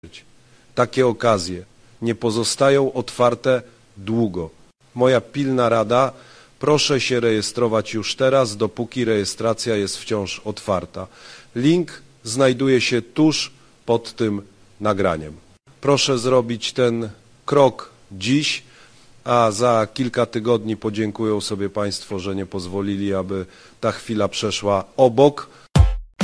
Takie okazje nie pozostają otwarte długo. Moja pilna rada, proszę się rejestrować już teraz, dopóki rejestracja jest wciąż otwarta. Link znajduje się tuż pod tym nagraniem. Proszę zrobić ten krok dziś, a za kilka tygodni podziękują sobie Państwo, że nie pozwolili, aby ta chwila przeszła obok.